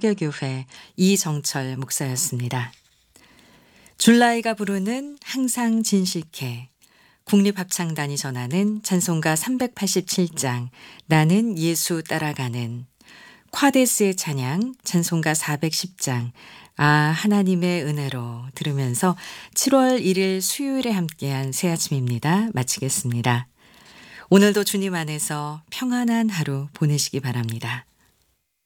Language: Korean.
설교교회 이정철 목사였습니다. 줄라이가 부르는 항상 진실해, 국립합창단이 전하는 찬송가 387장 나는 예수 따라가는, 콰데스의 찬양 찬송가 410장 아 하나님의 은혜로 들으면서 7월 1일 수요일에 함께한 새아침입니다. 마치겠습니다. 오늘도 주님 안에서 평안한 하루 보내시기 바랍니다.